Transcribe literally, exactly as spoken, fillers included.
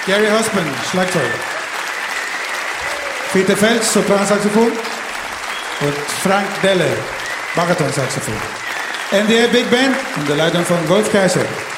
Gary Husband, Schlagzeug. Peter Feltz, Sopransaxophon. Und Frank Delle, Baritonsaxophon. N D R Big Band unter Leitung von Wolf Kaiser.